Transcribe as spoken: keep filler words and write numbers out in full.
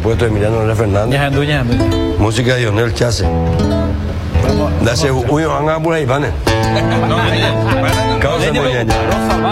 presupuesto de Emiliano Leonel Fernández. Ya ando, ya ando. Música de Dionel Chase. Dase uno, van a por ahí, pane. Causa muy bien.